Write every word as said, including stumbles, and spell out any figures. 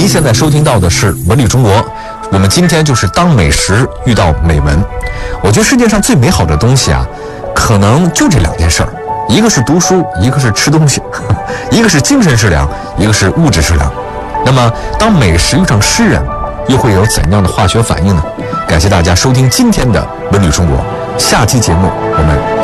您现在收听到的是文旅中国，我们今天就是当美食遇到美文。我觉得世界上最美好的东西啊，可能就这两件事儿，一个是读书，一个是吃东西，一个是精神食粮，一个是物质食粮。那么当美食遇上诗人，又会有怎样的化学反应呢？感谢大家收听今天的文旅中国，下期节目我们